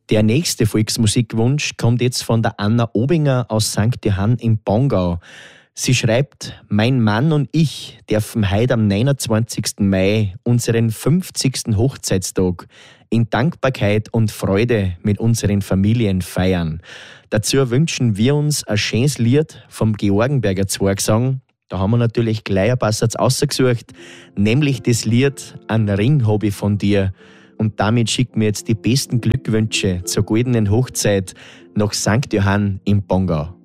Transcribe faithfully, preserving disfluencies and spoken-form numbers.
Der nächste Volksmusikwunsch kommt jetzt von der Anna Obinger aus Sankt Johann im Pongau. Sie schreibt: Mein Mann und ich dürfen heute am neunundzwanzigsten Mai unseren fünfzigsten Hochzeitstag in Dankbarkeit und Freude mit unseren Familien feiern. Dazu wünschen wir uns ein schönes Lied vom Georgenberger Zwergsang. Da haben wir natürlich gleich ein paar Satz ausgesucht, nämlich das Lied Ein Ring hab ich von dir. Und damit schicken wir jetzt die besten Glückwünsche zur goldenen Hochzeit nach Sankt Johann im Pongau.